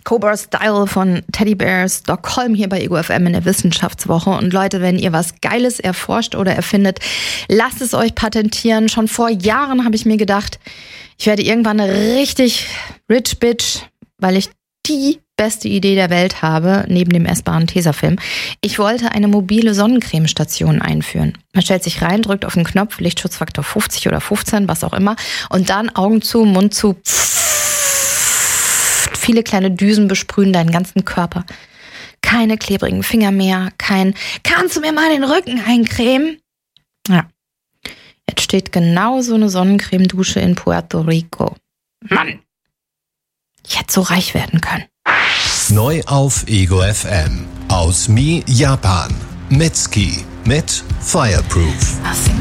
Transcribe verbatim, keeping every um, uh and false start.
Cobra Style von Teddy Bear Stockholm hier bei Ego F M in der Wissenschaftswoche. Und Leute, wenn ihr was Geiles erforscht oder erfindet, lasst es euch patentieren. Schon vor Jahren habe ich mir gedacht, ich werde irgendwann eine richtig rich bitch, weil ich die beste Idee der Welt habe, neben dem essbaren Tesafilm. Ich wollte eine mobile Sonnencremestation einführen. Man stellt sich rein, drückt auf den Knopf, Lichtschutzfaktor fünfzig oder fünfzehn, was auch immer, und dann Augen zu, Mund zu. Viele kleine Düsen besprühen deinen ganzen Körper. Keine klebrigen Finger mehr, kein "Kannst du mir mal den Rücken eincremen?" Ja. Jetzt steht genau so eine Sonnencremedusche in Puerto Rico. Mann! Ich hätte so reich werden können. Neu auf Ego F M. Aus Mi Japan. Mitski mit Fireproof.